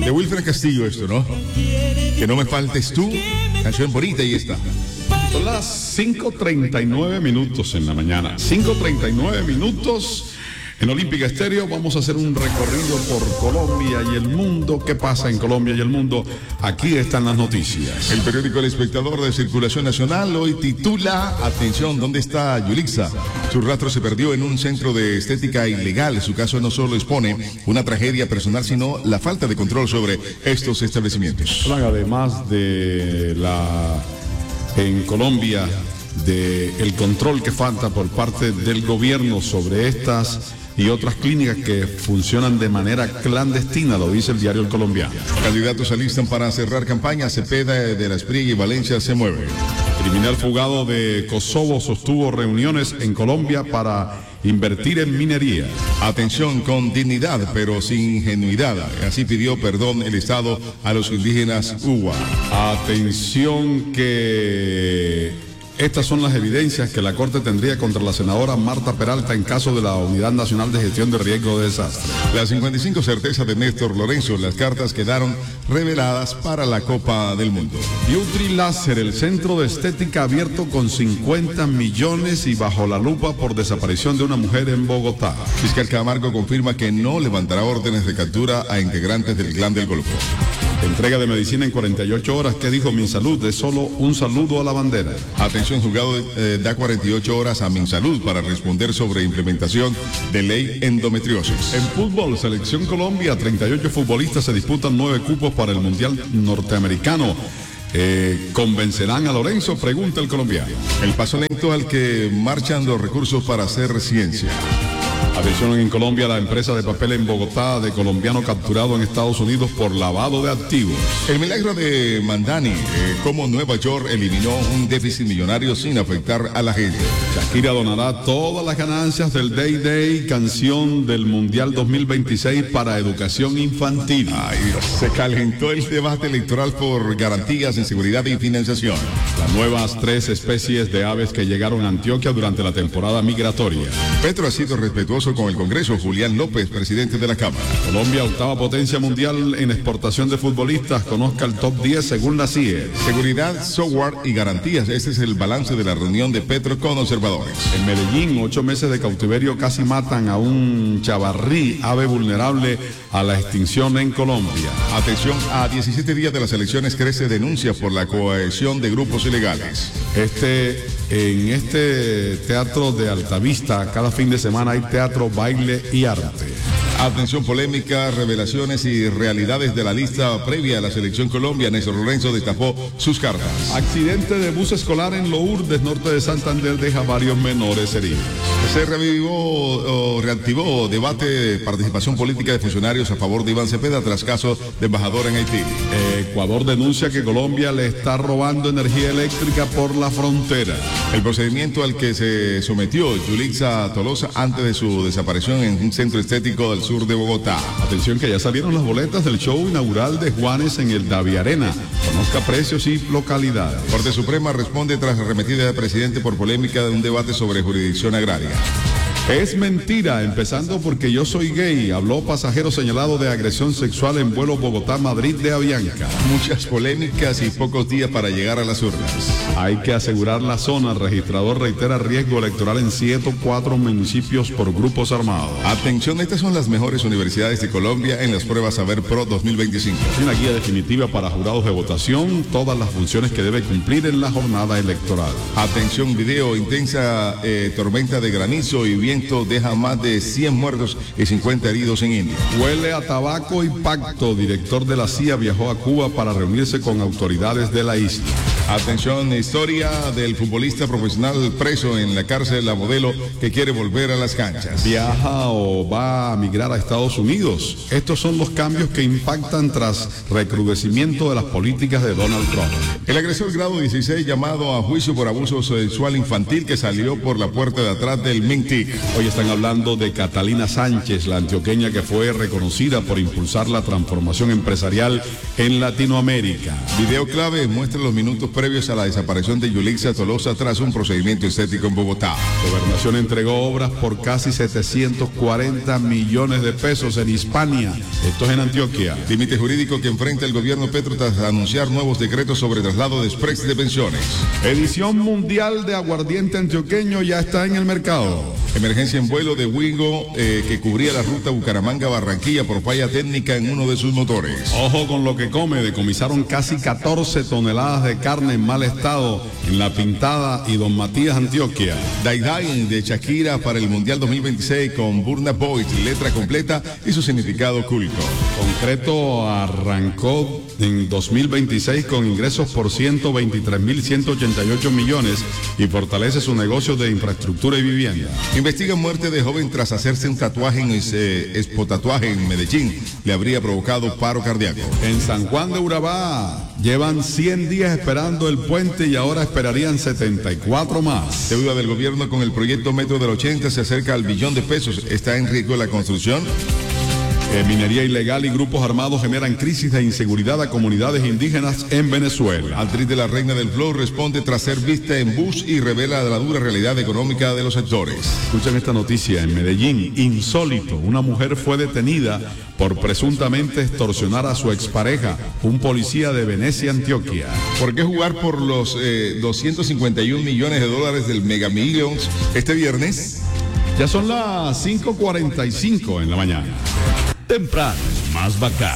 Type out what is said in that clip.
De Wilfred Castillo esto, ¿no? Que no me faltes tú. Canción bonita y está. Son las 5:39 minutos en la mañana. 5:39 minutos en Olímpica Estéreo. Vamos a hacer un recorrido por Colombia y el mundo. ¿Qué pasa en Colombia y el mundo? Aquí están las noticias. El periódico El Espectador de Circulación Nacional hoy titula: atención, ¿dónde está Yulixa? Su rastro se perdió en un centro de estética ilegal. Su caso no solo expone una tragedia personal, sino la falta de control sobre estos establecimientos. Además de en Colombia, el control que falta por parte del gobierno sobre estas y otras clínicas que funcionan de manera clandestina, lo dice el diario El Colombiano. Candidatos alistan para cerrar campaña. Cepeda de la Espriella y Valencia se mueve. Criminal fugado de Kosovo sostuvo reuniones en Colombia para invertir en minería. Atención, con dignidad pero sin ingenuidad. Así pidió perdón el Estado a los indígenas Uwa. Atención que estas son las evidencias que la Corte tendría contra la senadora Marta Peralta en caso de la Unidad Nacional de Gestión de Riesgo de Desastre. Las 55 certezas de Néstor Lorenzo. Las cartas quedaron reveladas para la Copa del Mundo. Beauty Láser, el centro de estética abierto con 50 millones y bajo la lupa por desaparición de una mujer en Bogotá. Fiscal Camargo confirma que no levantará órdenes de captura a integrantes del Clan del Golfo. Entrega de medicina en 48 horas. ¿Qué dijo Minsalud? Es solo un saludo a la bandera. Atención, juzgado da 48 horas a Minsalud para responder sobre implementación de ley endometriosis. En fútbol, Selección Colombia, 38 futbolistas se disputan 9 cupos para el Mundial Norteamericano. ¿Convencerán a Lorenzo? Pregunta el colombiano. El paso lento al que marchan los recursos para hacer ciencia. Atención, en Colombia, la empresa de papel en Bogotá de colombiano capturado en Estados Unidos por lavado de activos. El milagro de Mandani, cómo Nueva York eliminó un déficit millonario sin afectar a la gente. Shakira donará todas las ganancias del Day Day, canción del Mundial 2026 para educación infantil. Ay, se calentó el debate electoral por garantías en seguridad y financiación. Las nuevas 3 especies de aves que llegaron a Antioquia durante la temporada migratoria. Petro ha sido respetuoso con el Congreso. Julián López, presidente de la Cámara. Colombia, octava potencia mundial en exportación de futbolistas. Conozca el top 10 según la CIE. Seguridad, software y garantías. Este es el balance de la reunión de Petro con observadores. En Medellín, 8 meses de cautiverio casi matan a un chavarrí, ave vulnerable a la extinción en Colombia. Atención, a 17 días de las elecciones crece denuncia por la cohesión de grupos ilegales. En este teatro de Altavista, cada fin de semana hay teatro, baile y arte. Atención, polémica, revelaciones y realidades de la lista previa a la selección Colombia. Néstor Lorenzo destapó sus cartas. Accidente de bus escolar en Lourdes, norte de Santander, deja varios menores heridos. Se reactivó debate de participación política de funcionarios a favor de Iván Cepeda tras caso de embajador en Haití. Ecuador denuncia que Colombia le está robando energía eléctrica por la frontera. El procedimiento al que se sometió Yulixa Tolosa antes de su desaparición en un centro estético del sur de Bogotá. Atención que ya salieron las boletas del show inaugural de Juanes en el Davi Arena. Conozca precios y localidades. Corte Suprema responde tras arremetida del presidente por polémica de un debate sobre jurisdicción agraria. Es mentira, empezando porque yo soy gay, habló pasajero señalado de agresión sexual en vuelo Bogotá-Madrid de Avianca. Muchas polémicas y pocos días para llegar a las urnas. Hay que asegurar la zona. El registrador reitera riesgo electoral en 104 municipios por grupos armados. Atención, estas son las mejores universidades de Colombia en las pruebas Saber Pro 2025. Una guía definitiva para jurados de votación, todas las funciones que debe cumplir en la jornada electoral. Atención, video, intensa tormenta de granizo y viento deja más de 100 muertos y 50 heridos en India. Huele a tabaco y pacto. Director de la CIA viajó a Cuba para reunirse con autoridades de la isla. Atención, historia del futbolista profesional preso en la cárcel, la modelo que quiere volver a las canchas. ¿Viaja o va a migrar a Estados Unidos? Estos son los cambios que impactan tras recrudecimiento de las políticas de Donald Trump. El agresor grado 16 llamado a juicio por abuso sexual infantil que salió por la puerta de atrás del Mintic. Hoy están hablando de Catalina Sánchez, la antioqueña que fue reconocida por impulsar la transformación empresarial en Latinoamérica. Video clave muestra los minutos previos a la desaparición de Yulixa Tolosa tras un procedimiento estético en Bogotá. Gobernación entregó obras por casi 740 millones de pesos en Hispania. Esto es en Antioquia. Límite jurídico que enfrenta el gobierno Petro tras anunciar nuevos decretos sobre traslado de express de pensiones. Edición mundial de aguardiente antioqueño ya está en el mercado. Emergencia en vuelo de Wigo que cubría la ruta Bucaramanga-Barranquilla por falla técnica en uno de sus motores. Ojo con lo que come, decomisaron casi 14 toneladas de carne en mal estado en La Pintada y Don Matías, Antioquia. Die Die de Shakira para el Mundial 2026 con Burna Boy, letra completa y su significado oculto. Concreto arrancó en 2026 con ingresos por 123.188 millones y fortalece su negocio de infraestructura y vivienda. Investigan muerte de joven tras hacerse un tatuaje en Expotatuaje en Medellín. Le habría provocado paro cardíaco. En San Juan de Urabá llevan 100 días esperando el puente y ahora esperarían 74 más. Deuda del gobierno con el proyecto Metro del 80 se acerca al billón de pesos. ¿Está en riesgo la construcción? Minería ilegal y grupos armados generan crisis de inseguridad a comunidades indígenas en Venezuela. Actriz de La Reina del Flow responde tras ser vista en bus y revela la dura realidad económica de los sectores. Escuchen esta noticia. En Medellín, insólito, una mujer fue detenida por presuntamente extorsionar a su expareja, un policía de Venecia, Antioquia. ¿Por qué jugar por los 251 millones de dólares del Mega Millions este viernes? Ya son las 5:45 en la mañana. Temprano, más bacán.